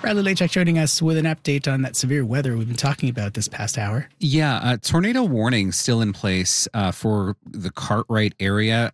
Riley Lachak joining us with an update on that severe weather we've been talking about this past hour. Yeah, tornado warning still in place for the Cartwright area.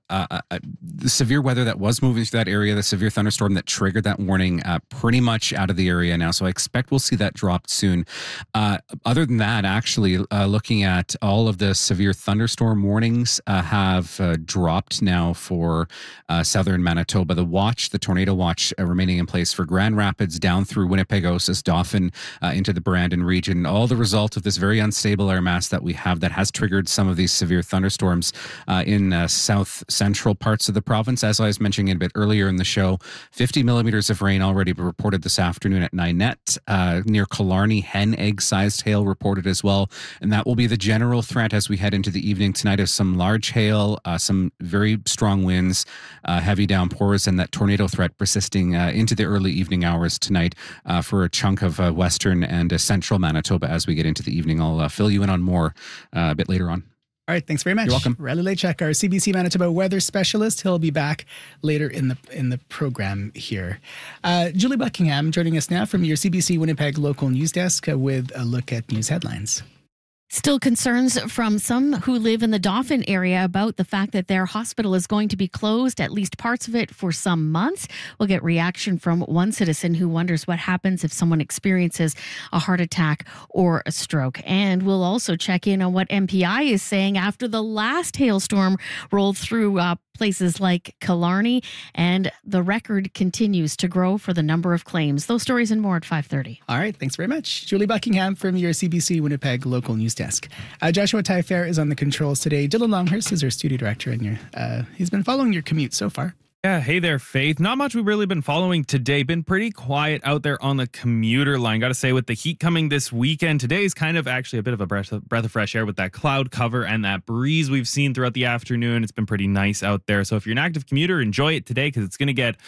The severe weather that was moving through that area, the severe thunderstorm that triggered that warning, pretty much out of the area now. So I expect we'll see that dropped soon. Other than that, actually, looking at all of the severe thunderstorm warnings have dropped now for southern Manitoba. The tornado watch remaining in place for Grand Rapids down through Winnipeg, Osas, Dauphin, into the Brandon region. All the result of this very unstable air mass that we have that has triggered some of these severe thunderstorms in south central parts of the province. As I was mentioning a bit earlier in the show, 50 millimeters of rain already reported this afternoon at Ninette. Near Killarney, hen egg-sized hail reported as well. And that will be the general threat as we head into the evening tonight of some large hail, some very strong winds, heavy downpours, and that tornado threat persisting into the early evening hours tonight for a chunk of western and central Manitoba as we get into the evening. I'll fill you in on more a bit later on. All right, thanks very much. You're welcome. Riley Lachak, our CBC Manitoba weather specialist. He'll be back later in the program here. Julie Buckingham joining us now from your CBC Winnipeg local news desk with a look at news headlines. Still concerns from some who live in the Dauphin area about the fact that their hospital is going to be closed, at least parts of it, for some months. We'll get reaction from one citizen who wonders what happens if someone experiences a heart attack or a stroke. And we'll also check in on what MPI is saying after the last hailstorm rolled through places like Killarney, and the record continues to grow for the number of claims. Those stories and more at 5:30. All right, thanks very much. Julie Buckingham from your CBC Winnipeg local news desk. Joshua Taillefer is on the controls today. Dylan Longhurst is our studio director, and he's been following your commute so far. Yeah, hey there, Faith. Not much we've really been following today. Been pretty quiet out there on the commuter line. Got to say, with the heat coming this weekend, today is kind of actually a bit of a breath of fresh air with that cloud cover and that breeze we've seen throughout the afternoon. It's been pretty nice out there. So if you're an active commuter, enjoy it today because it's going to get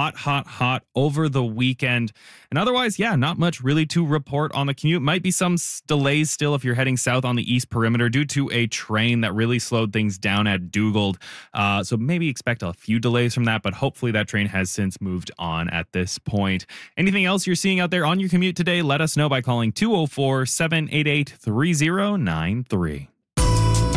hot over the weekend. And otherwise, yeah, not much really to report on the commute. Might be some delays still if you're heading south on the East Perimeter due to a train that really slowed things down at Dugald. So maybe expect a few delays from that, but hopefully that train has since moved on at this point. Anything else you're seeing out there on your commute today, let us know by calling 204-788-3093.